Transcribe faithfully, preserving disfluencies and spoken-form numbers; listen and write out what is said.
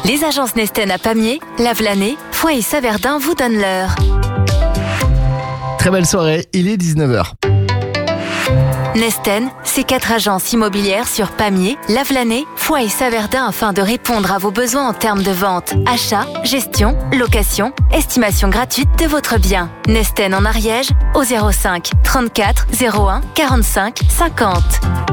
Les agences Nesten à Pamiers, Lavelanet, Foix et Saverdin vous donnent l'heure. Très belle soirée, il est dix-neuf heures. Nesten, c'est quatre agences immobilières sur Pamiers, Lavelanet, Foix et Saverdin afin de répondre à vos besoins en termes de vente, achat, gestion, location, estimation gratuite de votre bien. Nesten en Ariège au zéro cinq trente-quatre zéro un quarante-cinq cinquante.